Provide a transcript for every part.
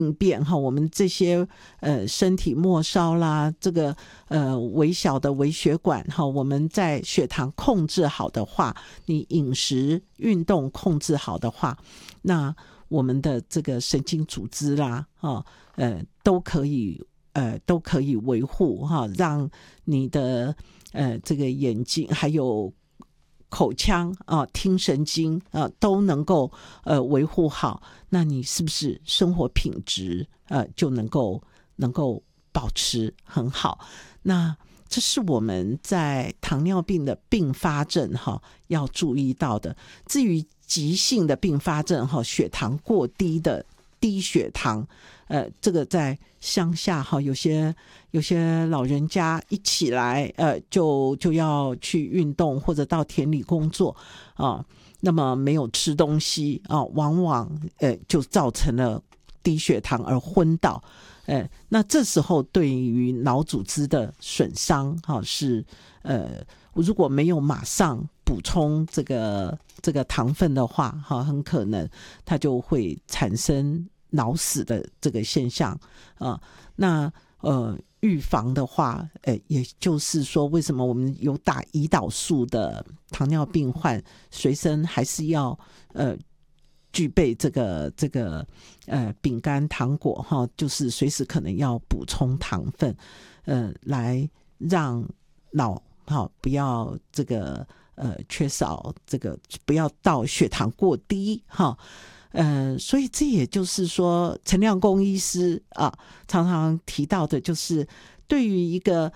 应变哈，我们这些身体末梢啦，这个微小的微血管哈，我们在血糖控制好的话，你饮食运动控制好的话，那我们的这个神经组织啦都可以维护哈，让你的这个眼睛还有口腔听神经都能够维护好，那你是不是生活品质就能够保持很好？那这是我们在糖尿病的并发症要注意到的。至于急性的并发症血糖过低的低血糖，这个在乡下有些老人家一起来就要去运动或者到田里工作那么没有吃东西往往就造成了低血糖而昏倒。那这时候对于脑组织的损伤是如果没有马上补充这个糖分的话很可能它就会产生脑死的这个现象那预防的话也就是说为什么我们有打胰岛素的糖尿病患随身还是要具备这个饼干糖果就是随时可能要补充糖分来让脑不要这个缺少这个，不要到血糖过低所以这也就是说陈亮公医师常常提到的就是对于一个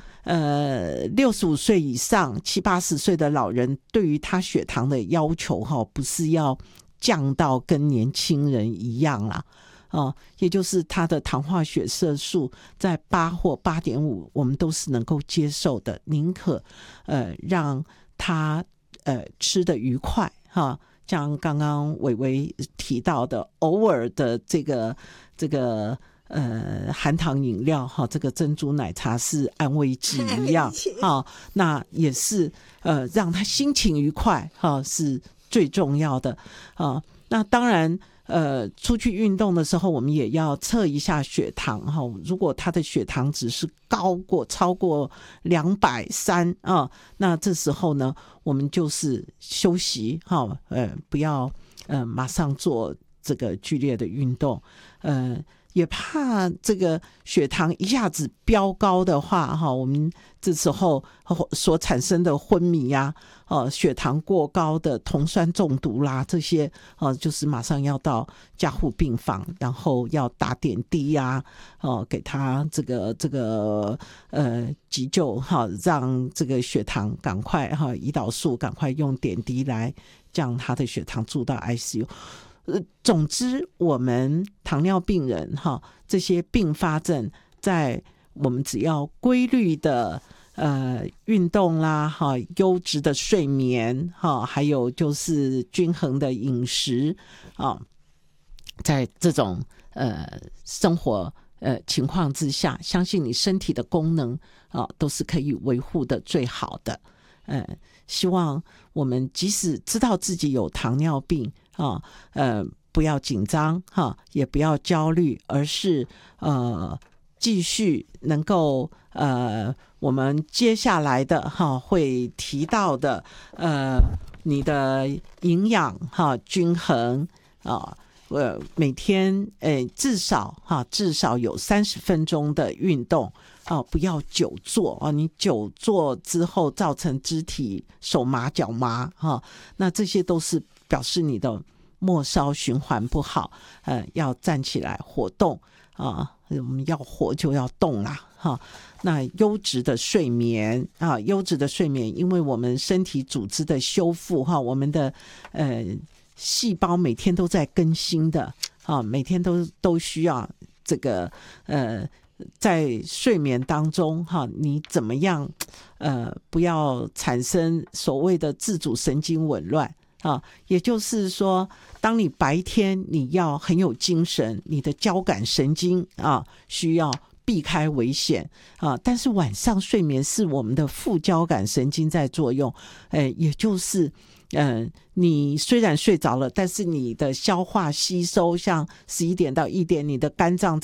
65岁以上70、80岁的老人，对于他血糖的要求不是要降到跟年轻人一样啦也就是他的糖化血色素在8或8.5我们都是能够接受的，宁可让他吃得愉快像刚刚伟伟提到的偶尔的这个含糖饮料这个珍珠奶茶是安慰剂一样那也是让他心情愉快是最重要的那当然出去运动的时候我们也要测一下血糖如果他的血糖值是超过230那这时候呢我们就是休息不要马上做这个剧烈的运动也怕这个血糖一下子飙高的话我们这时候所产生的昏迷血糖过高的酮酸中毒啦这些就是马上要到加护病房，然后要打点滴给他这个急救让这个血糖赶快胰岛素赶快用点滴来将他的血糖住到 ICU。总之我们糖尿病人这些并发症在我们只要规律的运动啦优质的睡眠还有就是均衡的饮食在这种生活情况之下，相信你身体的功能都是可以维护的最好的希望我们即使知道自己有糖尿病不要紧张也不要焦虑，而是继续能够我们接下来的会提到的你的营养均衡每天至少有30分钟的运动不要久坐你久坐之后造成肢体手麻脚麻那这些都是表示你的末梢循环不好要站起来活动我们要活就要动啦那优质的睡眠因为我们身体组织的修复我们的细胞每天都在更新的每天都需要这个在睡眠当中你怎么样不要产生所谓的自主神经紊乱也就是说当你白天你要很有精神，你的交感神经需要避开危险但是晚上睡眠是我们的副交感神经在作用也就是你虽然睡着了，但是你的消化吸收，像11点到1点，你的肝脏